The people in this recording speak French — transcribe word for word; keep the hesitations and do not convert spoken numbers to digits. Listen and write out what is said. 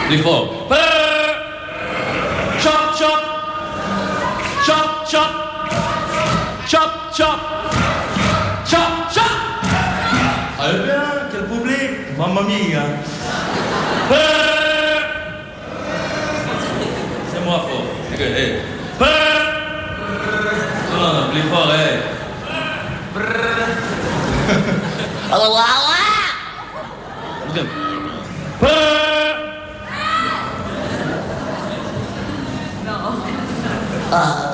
Plus fort. Chop, chop. Chop, chop. Chop, chop. Chop, chop. Allez bien, quel public. Mamma mia. C'est moi fort. Ok, hey. Non, non, non, plus fort, hey. Alors, voilà. Non. Ah.